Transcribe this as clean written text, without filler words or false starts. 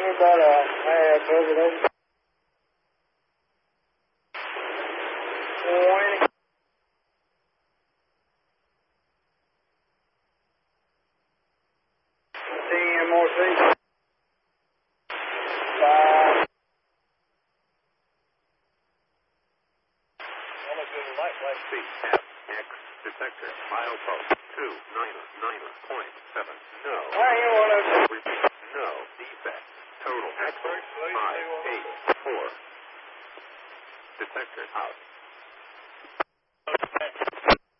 about a half over there. 20. TMOC. 5. Light speed, FX detector, milepost 299.7. No. Why you want to... Repeat, no defect. Total axle 584. Detector out.